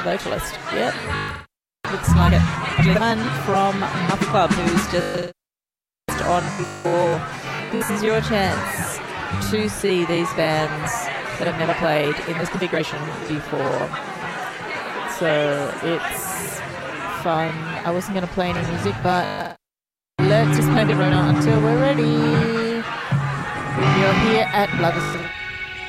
vocalist. Yep. Looks like it. Glenn from Muffy Club, who's just on before. This is your chance to see these bands that have never played in this configuration before. So it's fun. I wasn't going to play any music, but let's just play the Rona until we're ready. You're here at Blood